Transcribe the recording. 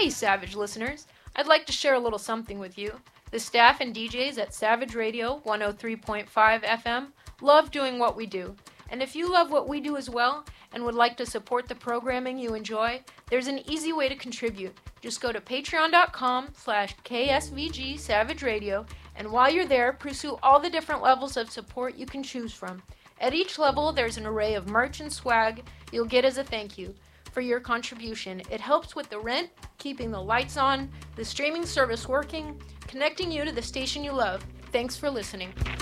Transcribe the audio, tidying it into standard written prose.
Hey, Savage listeners. I'd like to share a little something with you. The staff and DJs at Savage Radio 103.5 FM love doing what we do. And if you love what we do as well and would like to support the programming you enjoy, there's an easy way to contribute. Just go to patreon.com/KSVG Savage Radio, and while you're there, pursue all the different levels of support you can choose from. At each level, there's an array of merch and swag you'll get as a thank you for your contribution. It helps with the rent, keeping the lights on, the streaming service working, connecting you to the station you love. Thanks for listening.